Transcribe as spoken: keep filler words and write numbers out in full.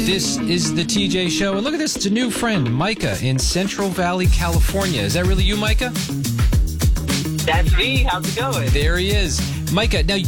This is the T J Show. And look at this. It's a new friend, Micah, in Central Valley, California. Is that really you, Micah? That's me. How's it going? There he is. Micah, now